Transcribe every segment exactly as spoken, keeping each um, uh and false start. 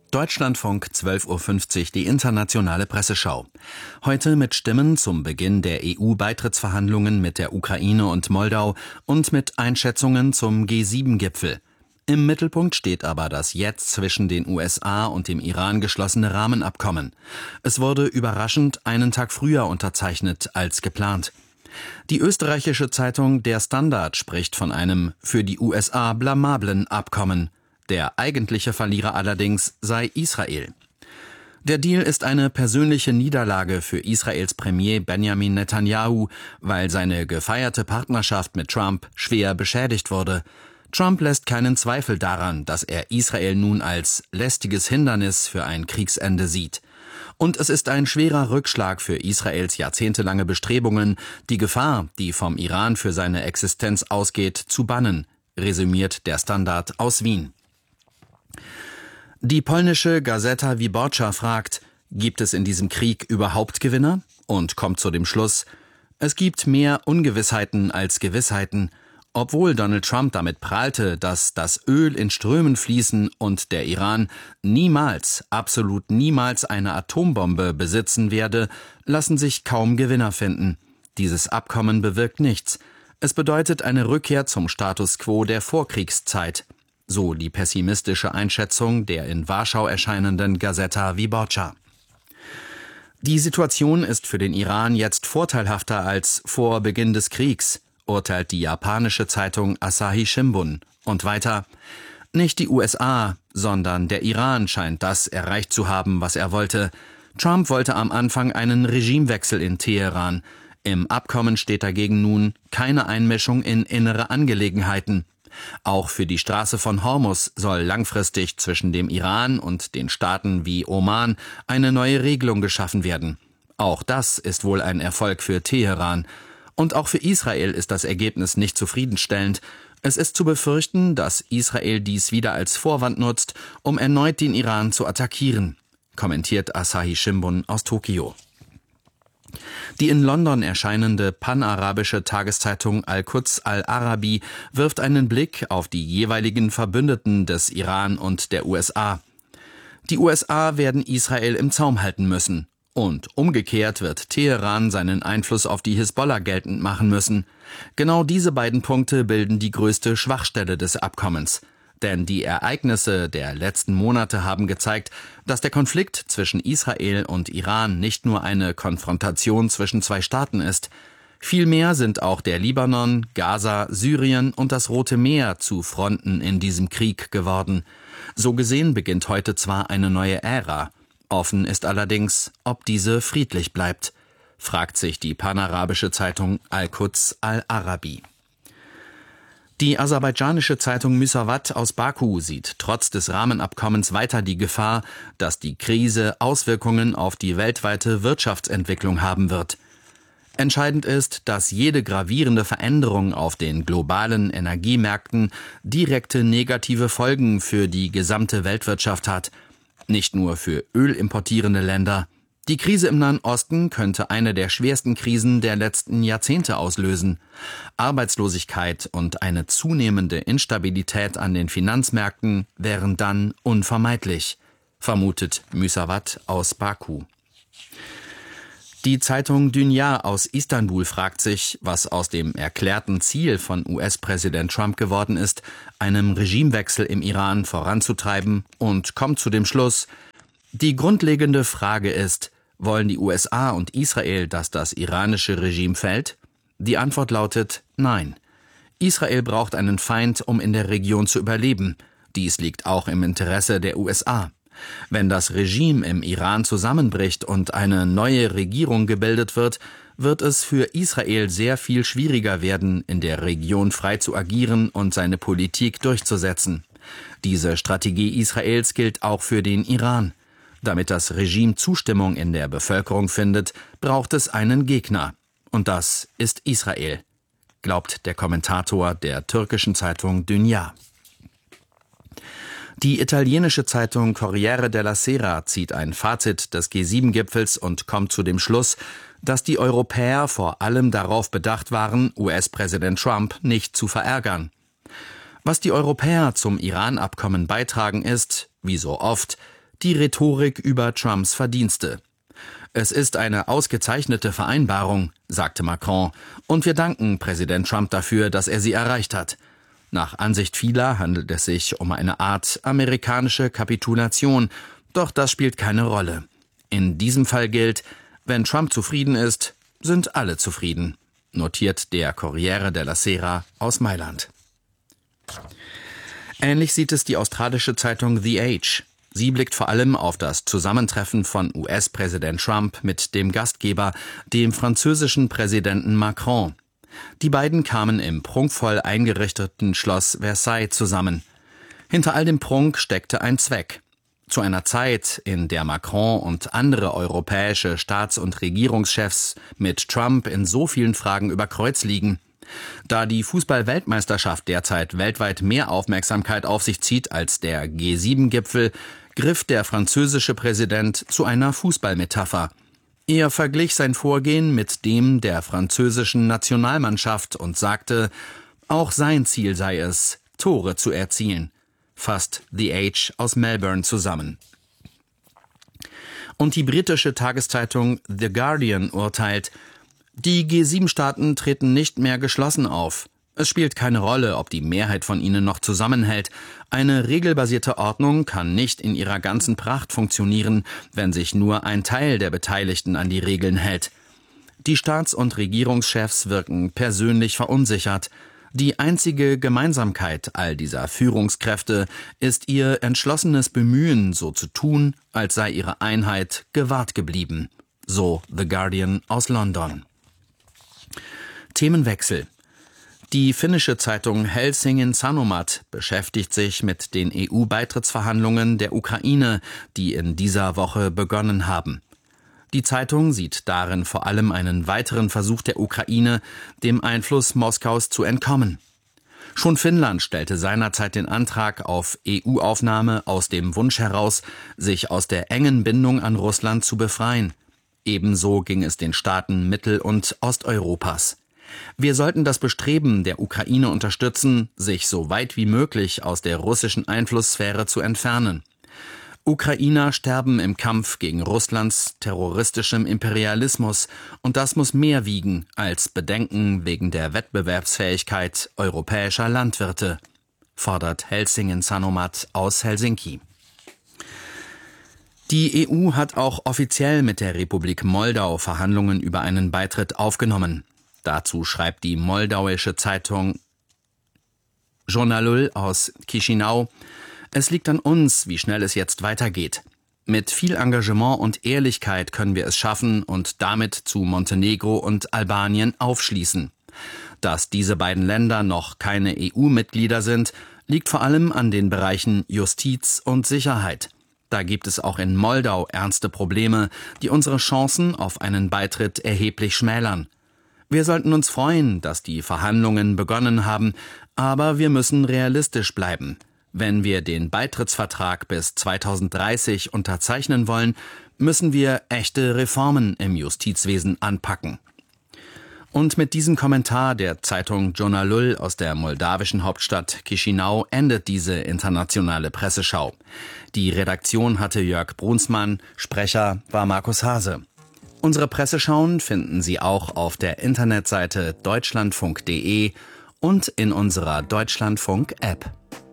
Deutschlandfunk zwölf Uhr fünfzig, die internationale Presseschau. Heute mit Stimmen zum Beginn der E U-Beitrittsverhandlungen mit der Ukraine und Moldau und mit Einschätzungen zum G sieben Gipfel. Im Mittelpunkt steht aber das jetzt zwischen den U S A und dem Iran geschlossene Rahmenabkommen. Es wurde überraschend einen Tag früher unterzeichnet als geplant. Die österreichische Zeitung Der Standard spricht von einem für die U S A blamablen Abkommen. Der eigentliche Verlierer allerdings sei Israel. Der Deal ist eine persönliche Niederlage für Israels Premier Benjamin Netanyahu, weil seine gefeierte Partnerschaft mit Trump schwer beschädigt wurde. Trump lässt keinen Zweifel daran, dass er Israel nun als lästiges Hindernis für ein Kriegsende sieht. Und es ist ein schwerer Rückschlag für Israels jahrzehntelange Bestrebungen, die Gefahr, die vom Iran für seine Existenz ausgeht, zu bannen, resümiert der Standard aus Wien. Die polnische Gazeta Wyborcza fragt, gibt es in diesem Krieg überhaupt Gewinner? Und kommt zu dem Schluss, es gibt mehr Ungewissheiten als Gewissheiten. Obwohl Donald Trump damit prahlte, dass das Öl in Strömen fließen und der Iran niemals, absolut niemals eine Atombombe besitzen werde, lassen sich kaum Gewinner finden. Dieses Abkommen bewirkt nichts. Es bedeutet eine Rückkehr zum Status quo der Vorkriegszeit. So die pessimistische Einschätzung der in Warschau erscheinenden Gazeta Wyborcza. Die Situation ist für den Iran jetzt vorteilhafter als vor Beginn des Kriegs, urteilt die japanische Zeitung Asahi Shimbun. Und weiter, nicht die U S A, sondern der Iran scheint das erreicht zu haben, was er wollte. Trump wollte am Anfang einen Regimewechsel in Teheran. Im Abkommen steht dagegen nun keine Einmischung in innere Angelegenheiten. Auch für die Straße von Hormuz soll langfristig zwischen dem Iran und den Staaten wie Oman eine neue Regelung geschaffen werden. Auch das ist wohl ein Erfolg für Teheran. Und auch für Israel ist das Ergebnis nicht zufriedenstellend. Es ist zu befürchten, dass Israel dies wieder als Vorwand nutzt, um erneut den Iran zu attackieren, kommentiert Asahi Shimbun aus Tokio. Die in London erscheinende panarabische Tageszeitung Al-Quds Al-Arabi wirft einen Blick auf die jeweiligen Verbündeten des Iran und der U S A. Die U S A werden Israel im Zaum halten müssen. Und umgekehrt wird Teheran seinen Einfluss auf die Hisbollah geltend machen müssen. Genau diese beiden Punkte bilden die größte Schwachstelle des Abkommens. Denn die Ereignisse der letzten Monate haben gezeigt, dass der Konflikt zwischen Israel und Iran nicht nur eine Konfrontation zwischen zwei Staaten ist. Vielmehr sind auch der Libanon, Gaza, Syrien und das Rote Meer zu Fronten in diesem Krieg geworden. So gesehen beginnt heute zwar eine neue Ära. Offen ist allerdings, ob diese friedlich bleibt, fragt sich die panarabische Zeitung Al-Quds Al-Arabi. Die aserbaidschanische Zeitung Müsavat aus Baku sieht trotz des Rahmenabkommens weiter die Gefahr, dass die Krise Auswirkungen auf die weltweite Wirtschaftsentwicklung haben wird. Entscheidend ist, dass jede gravierende Veränderung auf den globalen Energiemärkten direkte negative Folgen für die gesamte Weltwirtschaft hat. Nicht nur für ölimportierende Länder. Die Krise im Nahen Osten könnte eine der schwersten Krisen der letzten Jahrzehnte auslösen. Arbeitslosigkeit und eine zunehmende Instabilität an den Finanzmärkten wären dann unvermeidlich, vermutet Müsavat aus Baku. Die Zeitung Dünya aus Istanbul fragt sich, was aus dem erklärten Ziel von U S-Präsident Trump geworden ist, einem Regimewechsel im Iran voranzutreiben, und kommt zu dem Schluss, die grundlegende Frage ist, wollen die U S A und Israel, dass das iranische Regime fällt? Die Antwort lautet nein. Israel braucht einen Feind, um in der Region zu überleben. Dies liegt auch im Interesse der U S A. Wenn das Regime im Iran zusammenbricht und eine neue Regierung gebildet wird, wird es für Israel sehr viel schwieriger werden, in der Region frei zu agieren und seine Politik durchzusetzen. Diese Strategie Israels gilt auch für den Iran. Damit das Regime Zustimmung in der Bevölkerung findet, braucht es einen Gegner. Und das ist Israel, glaubt der Kommentator der türkischen Zeitung Dünya. Die italienische Zeitung Corriere della Sera zieht ein Fazit des G sieben Gipfels und kommt zu dem Schluss, dass die Europäer vor allem darauf bedacht waren, U S-Präsident Trump nicht zu verärgern. Was die Europäer zum Iran-Abkommen beitragen ist, wie so oft, die Rhetorik über Trumps Verdienste. Es ist eine ausgezeichnete Vereinbarung, sagte Macron, und wir danken Präsident Trump dafür, dass er sie erreicht hat. Nach Ansicht vieler handelt es sich um eine Art amerikanische Kapitulation, doch das spielt keine Rolle. In diesem Fall gilt, wenn Trump zufrieden ist, sind alle zufrieden, notiert der Corriere della Sera aus Mailand. Ähnlich sieht es die australische Zeitung The Age. Sie blickt vor allem auf das Zusammentreffen von U S-Präsident Trump mit dem Gastgeber, dem französischen Präsidenten Macron. Die beiden kamen im prunkvoll eingerichteten Schloss Versailles zusammen. Hinter all dem Prunk steckte ein Zweck. Zu einer Zeit, in der Macron und andere europäische Staats- und Regierungschefs mit Trump in so vielen Fragen über Kreuz liegen. Da die Fußball-Weltmeisterschaft derzeit weltweit mehr Aufmerksamkeit auf sich zieht als der G sieben Gipfel, griff der französische Präsident zu einer Fußballmetapher. Er verglich sein Vorgehen mit dem der französischen Nationalmannschaft und sagte, auch sein Ziel sei es, Tore zu erzielen. Fasst The Age aus Melbourne zusammen. Und die britische Tageszeitung The Guardian urteilt, die G sieben Staaten treten nicht mehr geschlossen auf. Es spielt keine Rolle, ob die Mehrheit von ihnen noch zusammenhält. Eine regelbasierte Ordnung kann nicht in ihrer ganzen Pracht funktionieren, wenn sich nur ein Teil der Beteiligten an die Regeln hält. Die Staats- und Regierungschefs wirken persönlich verunsichert. Die einzige Gemeinsamkeit all dieser Führungskräfte ist ihr entschlossenes Bemühen, so zu tun, als sei ihre Einheit gewahrt geblieben. So The Guardian aus London. Themenwechsel. Die finnische Zeitung Helsingin Sanomat beschäftigt sich mit den E U-Beitrittsverhandlungen der Ukraine, die in dieser Woche begonnen haben. Die Zeitung sieht darin vor allem einen weiteren Versuch der Ukraine, dem Einfluss Moskaus zu entkommen. Schon Finnland stellte seinerzeit den Antrag auf E U-Aufnahme aus dem Wunsch heraus, sich aus der engen Bindung an Russland zu befreien. Ebenso ging es den Staaten Mittel- und Osteuropas. Wir sollten das Bestreben der Ukraine unterstützen, sich so weit wie möglich aus der russischen Einflusssphäre zu entfernen. Ukrainer sterben im Kampf gegen Russlands terroristischem Imperialismus, und das muss mehr wiegen als Bedenken wegen der Wettbewerbsfähigkeit europäischer Landwirte, fordert Helsingin Sanomat aus Helsinki. Die E U hat auch offiziell mit der Republik Moldau Verhandlungen über einen Beitritt aufgenommen. Dazu schreibt die moldauische Zeitung Journalul aus Chișinău: Es liegt an uns, wie schnell es jetzt weitergeht. Mit viel Engagement und Ehrlichkeit können wir es schaffen und damit zu Montenegro und Albanien aufschließen. Dass diese beiden Länder noch keine E U-Mitglieder sind, liegt vor allem an den Bereichen Justiz und Sicherheit. Da gibt es auch in Moldau ernste Probleme, die unsere Chancen auf einen Beitritt erheblich schmälern. Wir sollten uns freuen, dass die Verhandlungen begonnen haben, aber wir müssen realistisch bleiben. Wenn wir den Beitrittsvertrag bis zweitausenddreißig unterzeichnen wollen, müssen wir echte Reformen im Justizwesen anpacken. Und mit diesem Kommentar der Zeitung Journalul aus der moldawischen Hauptstadt Chișinău endet diese internationale Presseschau. Die Redaktion hatte Jörg Brunsmann, Sprecher war Markus Hase. Unsere Presseschauen finden Sie auch auf der Internetseite deutschlandfunk punkt de und in unserer Deutschlandfunk-App.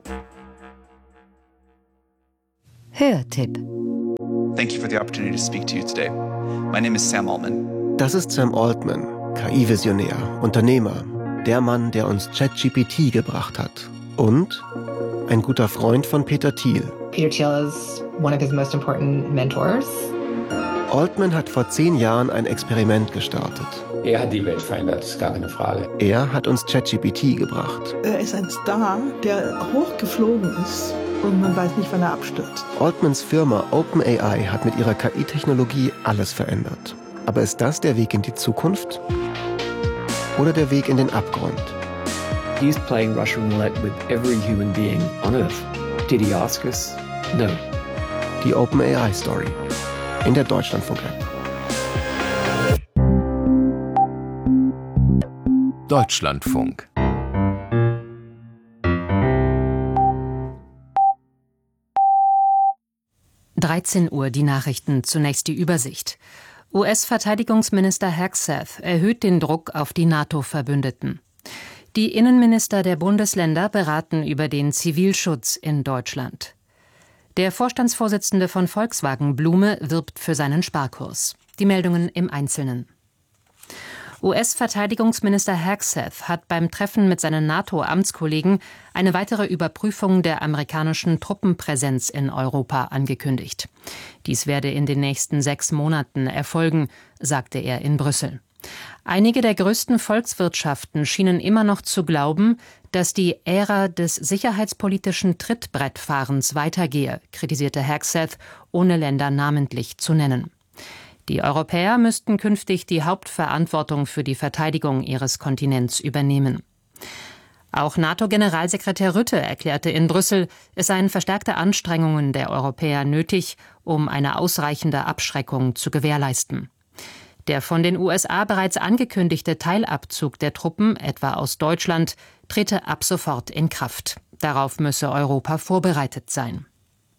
Hörtipp. Thank you for the opportunity to speak to you today. My name is Sam Altman. Das ist Sam Altman, K I-Visionär, Unternehmer, der Mann, der uns ChatGPT gebracht hat. Und ein guter Freund von Peter Thiel. Peter Thiel is one of his most important mentors. Altman hat vor zehn Jahren ein Experiment gestartet. Er hat die Welt verändert, ist gar keine Frage. Er hat uns ChatGPT gebracht. Er ist ein Star, der hochgeflogen ist und man weiß nicht, wann er abstürzt. Altmans Firma OpenAI hat mit ihrer K I-Technologie alles verändert. Aber ist das der Weg in die Zukunft? Oder der Weg in den Abgrund? He's playing Russian roulette with every human being on Earth. Did he ask us? No. Die OpenAI-Story. In der Deutschlandfunk-App. Deutschlandfunk. dreizehn Uhr die Nachrichten, zunächst die Übersicht. U S-Verteidigungsminister Hegseth erhöht den Druck auf die NATO-Verbündeten. Die Innenminister der Bundesländer beraten über den Zivilschutz in Deutschland. Der Vorstandsvorsitzende von Volkswagen, Blume, wirbt für seinen Sparkurs. Die Meldungen im Einzelnen. U S-Verteidigungsminister Hegseth hat beim Treffen mit seinen NATO-Amtskollegen eine weitere Überprüfung der amerikanischen Truppenpräsenz in Europa angekündigt. Dies werde in den nächsten sechs Monaten erfolgen, sagte er in Brüssel. Einige der größten Volkswirtschaften schienen immer noch zu glauben, dass die Ära des sicherheitspolitischen Trittbrettfahrens weitergehe, kritisierte Hegseth, ohne Länder namentlich zu nennen. Die Europäer müssten künftig die Hauptverantwortung für die Verteidigung ihres Kontinents übernehmen. Auch NATO-Generalsekretär Rutte erklärte in Brüssel, es seien verstärkte Anstrengungen der Europäer nötig, um eine ausreichende Abschreckung zu gewährleisten. Der von den U S A bereits angekündigte Teilabzug der Truppen, etwa aus Deutschland, trete ab sofort in Kraft. Darauf müsse Europa vorbereitet sein.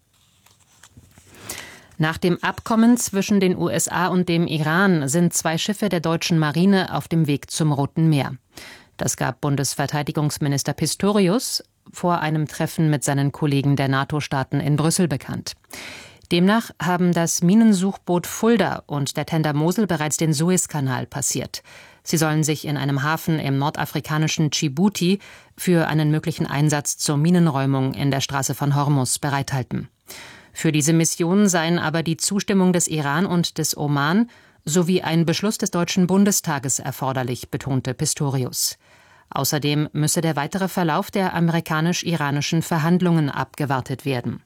Nach dem Abkommen zwischen den U S A und dem Iran sind zwei Schiffe der deutschen Marine auf dem Weg zum Roten Meer. Das gab Bundesverteidigungsminister Pistorius vor einem Treffen mit seinen Kollegen der NATO-Staaten in Brüssel bekannt. Demnach haben das Minensuchboot Fulda und der Tender Mosel bereits den Suezkanal passiert. Sie sollen sich in einem Hafen im nordafrikanischen Djibouti für einen möglichen Einsatz zur Minenräumung in der Straße von Hormuz bereithalten. Für diese Mission seien aber die Zustimmung des Iran und des Oman sowie ein Beschluss des Deutschen Bundestages erforderlich, betonte Pistorius. Außerdem müsse der weitere Verlauf der amerikanisch-iranischen Verhandlungen abgewartet werden.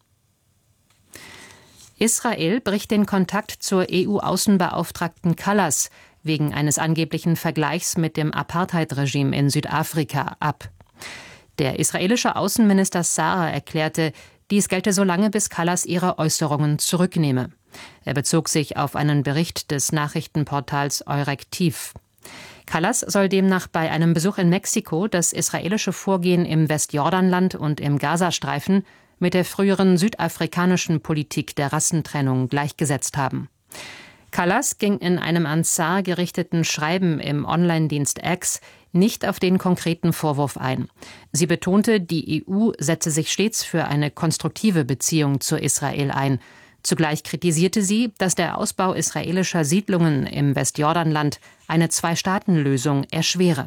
Israel bricht den Kontakt zur E U-Außenbeauftragten Kallas wegen eines angeblichen Vergleichs mit dem Apartheid-Regime in Südafrika ab. Der israelische Außenminister Sarah erklärte, dies gelte so lange, bis Kallas ihre Äußerungen zurücknehme. Er bezog sich auf einen Bericht des Nachrichtenportals Eurektiv. Kallas soll demnach bei einem Besuch in Mexiko das israelische Vorgehen im Westjordanland und im Gazastreifen mit der früheren südafrikanischen Politik der Rassentrennung gleichgesetzt haben. Kallas ging in einem an Saar gerichteten Schreiben im Online-Dienst X nicht auf den konkreten Vorwurf ein. Sie betonte, die E U setze sich stets für eine konstruktive Beziehung zu Israel ein. Zugleich kritisierte sie, dass der Ausbau israelischer Siedlungen im Westjordanland eine Zwei-Staaten-Lösung erschwere.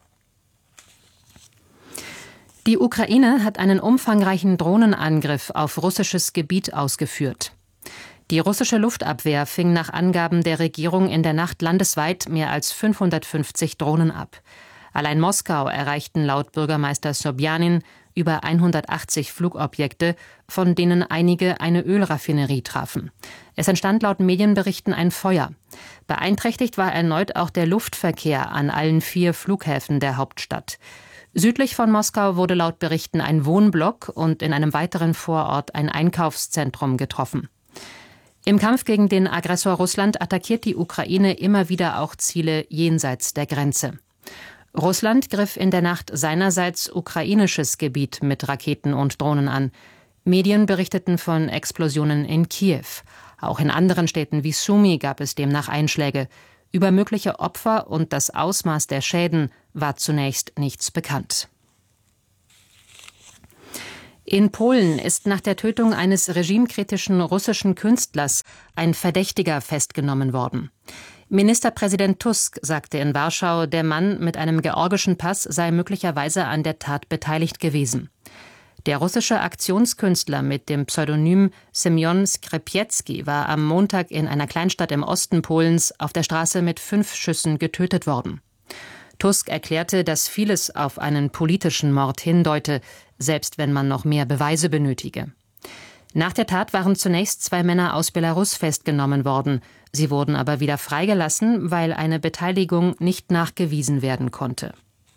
Die Ukraine hat einen umfangreichen Drohnenangriff auf russisches Gebiet ausgeführt. Die russische Luftabwehr fing nach Angaben der Regierung in der Nacht landesweit mehr als fünfhundertfünfzig Drohnen ab. Allein Moskau erreichten laut Bürgermeister Sobjanin über hundertachtzig Flugobjekte, von denen einige eine Ölraffinerie trafen. Es entstand laut Medienberichten ein Feuer. Beeinträchtigt war erneut auch der Luftverkehr an allen vier Flughäfen der Hauptstadt. Südlich von Moskau wurde laut Berichten ein Wohnblock und in einem weiteren Vorort ein Einkaufszentrum getroffen. Im Kampf gegen den Aggressor Russland attackiert die Ukraine immer wieder auch Ziele jenseits der Grenze. Russland griff in der Nacht seinerseits ukrainisches Gebiet mit Raketen und Drohnen an. Medien berichteten von Explosionen in Kiew. Auch in anderen Städten wie Sumy gab es demnach Einschläge. Über mögliche Opfer und das Ausmaß der Schäden war zunächst nichts bekannt. In Polen ist nach der Tötung eines regimekritischen russischen Künstlers ein Verdächtiger festgenommen worden. Ministerpräsident Tusk sagte in Warschau, der Mann mit einem georgischen Pass sei möglicherweise an der Tat beteiligt gewesen. Der russische Aktionskünstler mit dem Pseudonym Semyon Skrzepetski war am Montag in einer Kleinstadt im Osten Polens auf der Straße mit fünf Schüssen getötet worden. Tusk erklärte, dass vieles auf einen politischen Mord hindeute, selbst wenn man noch mehr Beweise benötige. Nach der Tat waren zunächst zwei Männer aus Belarus festgenommen worden. Sie wurden aber wieder freigelassen, weil eine Beteiligung nicht nachgewiesen werden konnte.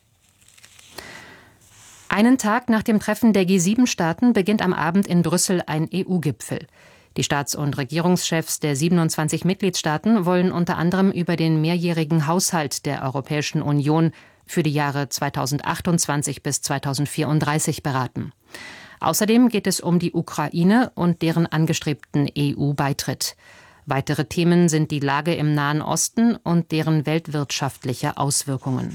Einen Tag nach dem Treffen der G sieben Staaten beginnt am Abend in Brüssel ein E U-Gipfel. Die Staats- und Regierungschefs der siebenundzwanzig Mitgliedstaaten wollen unter anderem über den mehrjährigen Haushalt der Europäischen Union für die Jahre zweitausendachtundzwanzig bis zweitausendvierunddreißig beraten. Außerdem geht es um die Ukraine und deren angestrebten E U-Beitritt. Weitere Themen sind die Lage im Nahen Osten und deren weltwirtschaftliche Auswirkungen.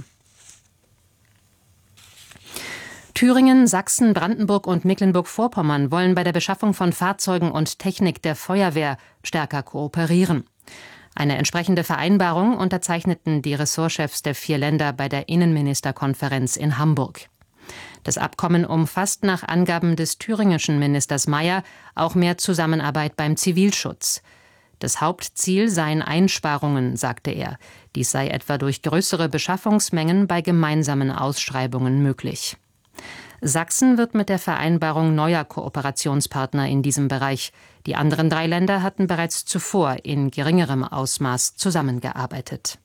Thüringen, Sachsen, Brandenburg und Mecklenburg-Vorpommern wollen bei der Beschaffung von Fahrzeugen und Technik der Feuerwehr stärker kooperieren. Eine entsprechende Vereinbarung unterzeichneten die Ressortchefs der vier Länder bei der Innenministerkonferenz in Hamburg. Das Abkommen umfasst nach Angaben des thüringischen Ministers Mayer auch mehr Zusammenarbeit beim Zivilschutz. Das Hauptziel seien Einsparungen, sagte er. Dies sei etwa durch größere Beschaffungsmengen bei gemeinsamen Ausschreibungen möglich. Sachsen wird mit der Vereinbarung neuer Kooperationspartner in diesem Bereich. Die anderen drei Länder hatten bereits zuvor in geringerem Ausmaß zusammengearbeitet.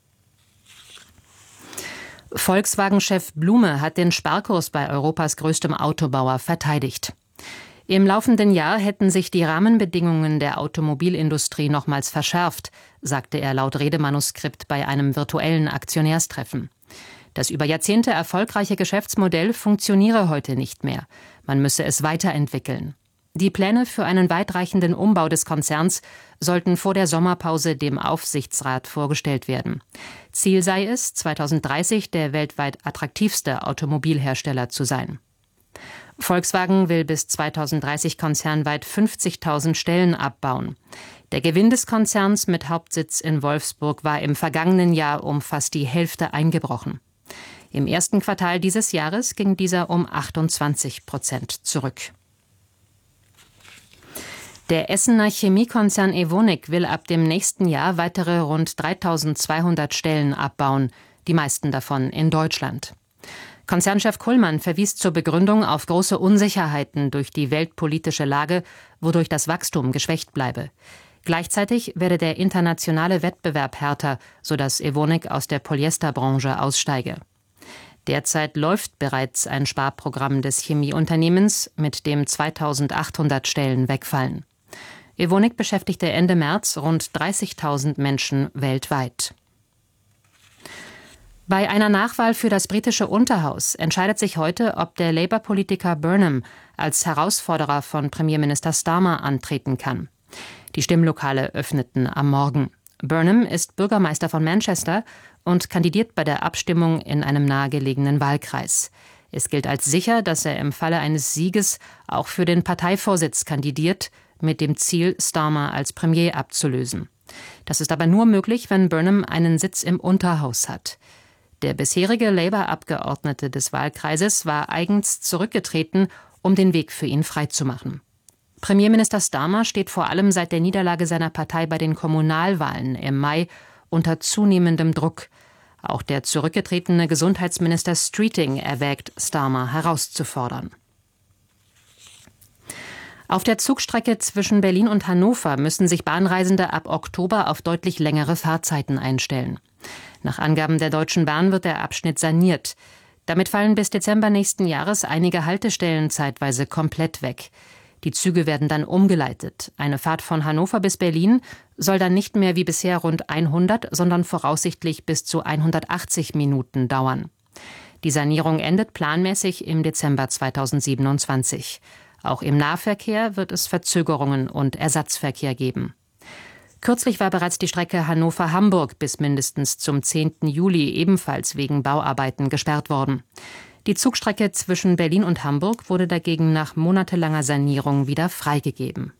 Volkswagen-Chef Blume hat den Sparkurs bei Europas größtem Autobauer verteidigt. Im laufenden Jahr hätten sich die Rahmenbedingungen der Automobilindustrie nochmals verschärft, sagte er laut Redemanuskript bei einem virtuellen Aktionärstreffen. Das über Jahrzehnte erfolgreiche Geschäftsmodell funktioniere heute nicht mehr. Man müsse es weiterentwickeln. Die Pläne für einen weitreichenden Umbau des Konzerns sollten vor der Sommerpause dem Aufsichtsrat vorgestellt werden. Ziel sei es, zweitausenddreißig der weltweit attraktivste Automobilhersteller zu sein. Volkswagen will bis zweitausenddreißig konzernweit fünfzigtausend Stellen abbauen. Der Gewinn des Konzerns mit Hauptsitz in Wolfsburg war im vergangenen Jahr um fast die Hälfte eingebrochen. Im ersten Quartal dieses Jahres ging dieser um achtundzwanzig Prozent zurück. Der Essener Chemiekonzern Evonik will ab dem nächsten Jahr weitere rund dreitausendzweihundert Stellen abbauen, die meisten davon in Deutschland. Konzernchef Kullmann verwies zur Begründung auf große Unsicherheiten durch die weltpolitische Lage, wodurch das Wachstum geschwächt bleibe. Gleichzeitig werde der internationale Wettbewerb härter, sodass Evonik aus der Polyesterbranche aussteige. Derzeit läuft bereits ein Sparprogramm des Chemieunternehmens, mit dem zweitausendachthundert Stellen wegfallen. Evonik beschäftigte Ende März rund dreißigtausend Menschen weltweit. Bei einer Nachwahl für das britische Unterhaus entscheidet sich heute, ob der Labour-Politiker Burnham als Herausforderer von Premierminister Starmer antreten kann. Die Stimmlokale öffneten am Morgen. Burnham ist Bürgermeister von Manchester und kandidiert bei der Abstimmung in einem nahegelegenen Wahlkreis. Es gilt als sicher, dass er im Falle eines Sieges auch für den Parteivorsitz kandidiert, mit dem Ziel, Starmer als Premier abzulösen. Das ist aber nur möglich, wenn Burnham einen Sitz im Unterhaus hat. Der bisherige Labour-Abgeordnete des Wahlkreises war eigens zurückgetreten, um den Weg für ihn freizumachen. Premierminister Starmer steht vor allem seit der Niederlage seiner Partei bei den Kommunalwahlen im Mai unter zunehmendem Druck. Auch der zurückgetretene Gesundheitsminister Streeting erwägt, Starmer herauszufordern. Auf der Zugstrecke zwischen Berlin und Hannover müssen sich Bahnreisende ab Oktober auf deutlich längere Fahrzeiten einstellen. Nach Angaben der Deutschen Bahn wird der Abschnitt saniert. Damit fallen bis Dezember nächsten Jahres einige Haltestellen zeitweise komplett weg. Die Züge werden dann umgeleitet. Eine Fahrt von Hannover bis Berlin soll dann nicht mehr wie bisher rund hundert, sondern voraussichtlich bis zu hundertachtzig Minuten dauern. Die Sanierung endet planmäßig im Dezember zweitausendsiebenundzwanzig. Auch im Nahverkehr wird es Verzögerungen und Ersatzverkehr geben. Kürzlich war bereits die Strecke Hannover-Hamburg bis mindestens zum zehnten Juli ebenfalls wegen Bauarbeiten gesperrt worden. Die Zugstrecke zwischen Berlin und Hamburg wurde dagegen nach monatelanger Sanierung wieder freigegeben.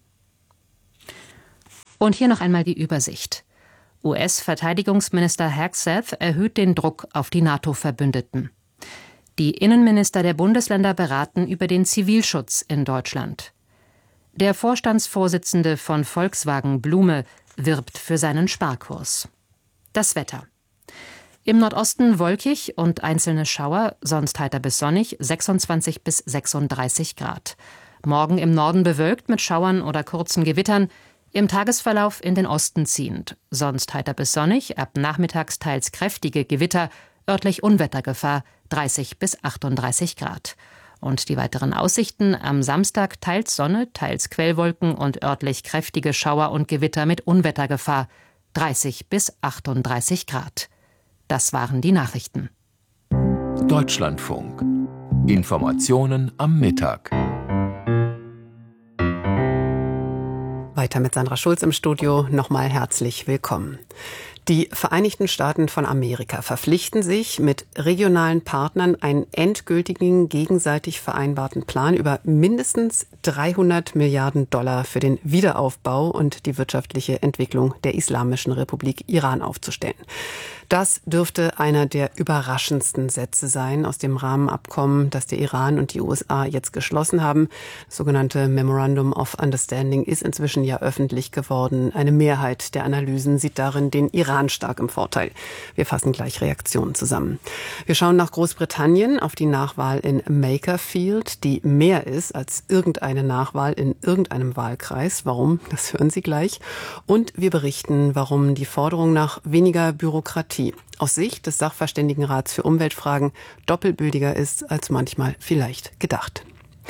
Und hier noch einmal die Übersicht. U S-Verteidigungsminister Hegseth erhöht den Druck auf die NATO-Verbündeten. Die Innenminister der Bundesländer beraten über den Zivilschutz in Deutschland. Der Vorstandsvorsitzende von Volkswagen, Blume, wirbt für seinen Sparkurs. Das Wetter. Im Nordosten wolkig und einzelne Schauer, sonst heiter bis sonnig, sechsundzwanzig bis sechsunddreißig Grad. Morgen im Norden bewölkt mit Schauern oder kurzen Gewittern, im Tagesverlauf in den Osten ziehend, sonst heiter bis sonnig, ab nachmittags teils kräftige Gewitter, örtlich Unwettergefahr, dreißig bis achtunddreißig Grad. Und die weiteren Aussichten: am Samstag teils Sonne, teils Quellwolken und örtlich kräftige Schauer und Gewitter mit Unwettergefahr, dreißig bis achtunddreißig Grad. Das waren die Nachrichten. Deutschlandfunk. Informationen am Mittag. Weiter mit Sandra Schulz im Studio. Nochmal herzlich willkommen. Die Vereinigten Staaten von Amerika verpflichten sich, mit regionalen Partnern einen endgültigen, gegenseitig vereinbarten Plan über mindestens dreihundert Milliarden Dollar für den Wiederaufbau und die wirtschaftliche Entwicklung der Islamischen Republik Iran aufzustellen. Das dürfte einer der überraschendsten Sätze sein aus dem Rahmenabkommen, das der Iran und die U S A jetzt geschlossen haben. Das sogenannte Memorandum of Understanding ist inzwischen ja öffentlich geworden. Eine Mehrheit der Analysen sieht darin den Iran stark im Vorteil. Wir fassen gleich Reaktionen zusammen. Wir schauen nach Großbritannien auf die Nachwahl in Makerfield, die mehr ist als irgendeine Nachwahl in irgendeinem Wahlkreis. Warum? Das hören Sie gleich. Und wir berichten, warum die Forderung nach weniger Bürokratie aus Sicht des Sachverständigenrats für Umweltfragen doppelbödiger ist als manchmal vielleicht gedacht.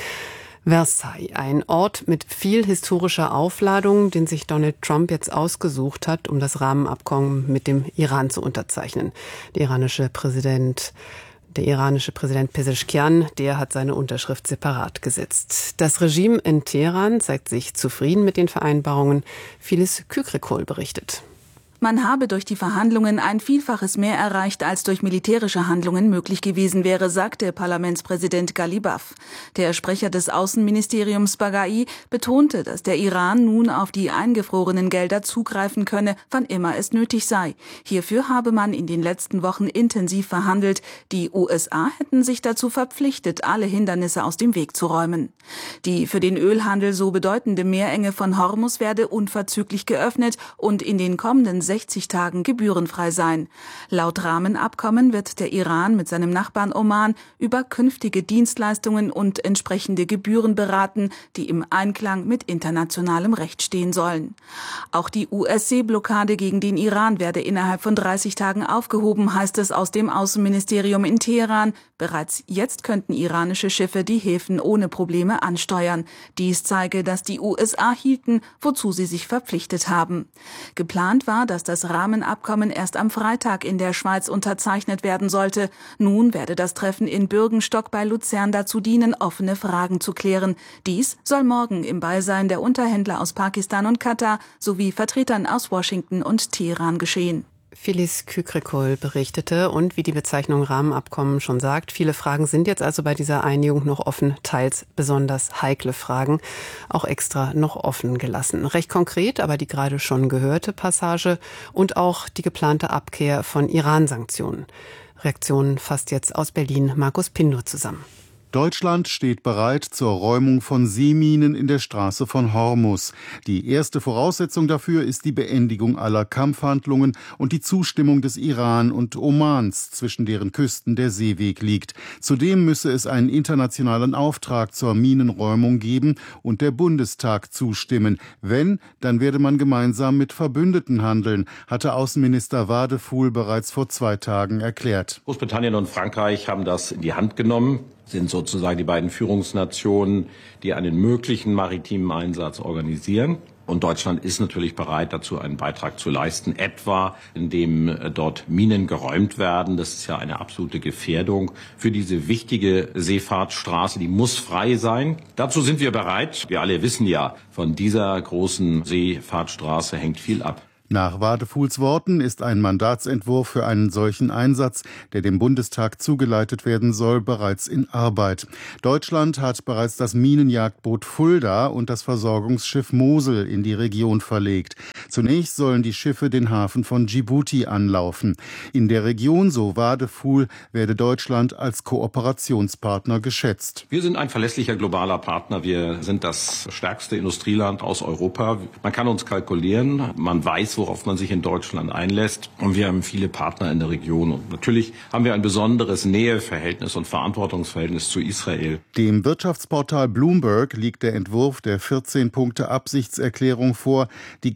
Versailles, ein Ort mit viel historischer Aufladung, den sich Donald Trump jetzt ausgesucht hat, um das Rahmenabkommen mit dem Iran zu unterzeichnen. Der iranische Präsident Der iranische Präsident Pezeshkian, der hat seine Unterschrift separat gesetzt. Das Regime in Teheran zeigt sich zufrieden mit den Vereinbarungen. Phyllis Kükrikol berichtet. Man habe durch die Verhandlungen ein Vielfaches mehr erreicht, als durch militärische Handlungen möglich gewesen wäre, sagte Parlamentspräsident Ghalibaf. Der Sprecher des Außenministeriums Baghai betonte, dass der Iran nun auf die eingefrorenen Gelder zugreifen könne, wann immer es nötig sei. Hierfür habe man in den letzten Wochen intensiv verhandelt. Die U S A hätten sich dazu verpflichtet, alle Hindernisse aus dem Weg zu räumen. Die für den Ölhandel so bedeutende Meerenge von Hormuz werde unverzüglich geöffnet und in den kommenden sechzig Tagen gebührenfrei sein. Laut Rahmenabkommen wird der Iran mit seinem Nachbarn Oman über künftige Dienstleistungen und entsprechende Gebühren beraten, die im Einklang mit internationalem Recht stehen sollen. Auch die U S-Seeblockade gegen den Iran werde innerhalb von dreißig Tagen aufgehoben, heißt es aus dem Außenministerium in Teheran. Bereits jetzt könnten iranische Schiffe die Häfen ohne Probleme ansteuern. Dies zeige, dass die U S A hielten, wozu sie sich verpflichtet haben. Geplant war, dass das Rahmenabkommen erst am Freitag in der Schweiz unterzeichnet werden sollte. Nun werde das Treffen in Bürgenstock bei Luzern dazu dienen, offene Fragen zu klären. Dies soll morgen im Beisein der Unterhändler aus Pakistan und Katar sowie Vertretern aus Washington und Teheran geschehen. Phyllis Kükrikol berichtete und wie die Bezeichnung Rahmenabkommen schon sagt, viele Fragen sind jetzt also bei dieser Einigung noch offen, teils besonders heikle Fragen, auch extra noch offen gelassen. Recht konkret, aber die gerade schon gehörte Passage und auch die geplante Abkehr von Iran-Sanktionen. Reaktionen fasst jetzt aus Berlin Markus Pindur zusammen. Deutschland steht bereit zur Räumung von Seeminen in der Straße von Hormuz. Die erste Voraussetzung dafür ist die Beendigung aller Kampfhandlungen und die Zustimmung des Iran und Omans, zwischen deren Küsten der Seeweg liegt. Zudem müsse es einen internationalen Auftrag zur Minenräumung geben und der Bundestag zustimmen. Wenn, dann werde man gemeinsam mit Verbündeten handeln, hatte Außenminister Wadefuhl bereits vor zwei Tagen erklärt. Großbritannien und Frankreich haben das in die Hand genommen, sind sozusagen die beiden Führungsnationen, die einen möglichen maritimen Einsatz organisieren. Und Deutschland ist natürlich bereit, dazu einen Beitrag zu leisten, etwa indem dort Minen geräumt werden. Das ist ja eine absolute Gefährdung für diese wichtige Seefahrtsstraße. Die muss frei sein. Dazu sind wir bereit. Wir alle wissen ja, von dieser großen Seefahrtsstraße hängt viel ab. Nach Wadefuhls Worten ist ein Mandatsentwurf für einen solchen Einsatz, der dem Bundestag zugeleitet werden soll, bereits in Arbeit. Deutschland hat bereits das Minenjagdboot Fulda und das Versorgungsschiff Mosel in die Region verlegt. Zunächst sollen die Schiffe den Hafen von Djibouti anlaufen. In der Region, so Wadefuhl, werde Deutschland als Kooperationspartner geschätzt. Wir sind ein verlässlicher globaler Partner. Wir sind das stärkste Industrieland aus Europa. Man kann uns kalkulieren. Man weiß, worauf man sich in Deutschland einlässt. Und wir haben viele Partner in der Region. Und natürlich haben wir ein besonderes Näheverhältnis und Verantwortungsverhältnis zu Israel. Dem Wirtschaftsportal Bloomberg liegt der Entwurf der vierzehn Punkte Absichtserklärung vor, die gestern